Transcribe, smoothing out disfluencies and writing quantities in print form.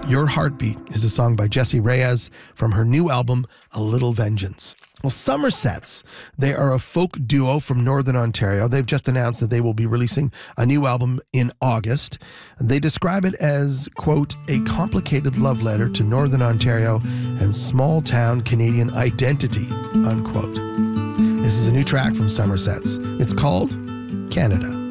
Your Heartbeat is a song by Jessie Reyez from her new album, A Little Vengeance. Well, Somersets, they are a folk duo from Northern Ontario. They've just announced that they will be releasing a new album in August. They describe it as, quote, a complicated love letter to Northern Ontario and small-town Canadian identity, unquote. This is a new track from Somersets. It's called Canada.